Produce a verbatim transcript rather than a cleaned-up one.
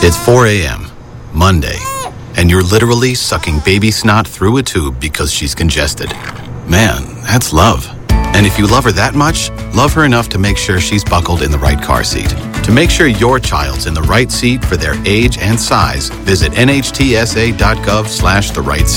It's four a.m., Monday, and you're literally sucking baby snot through a tube because she's congested. Man, that's love. And if you love her that much, love her enough to make sure she's buckled in the right car seat. To make sure your child's in the right seat for their age and size, visit N H T S A dot gov slash the right seat.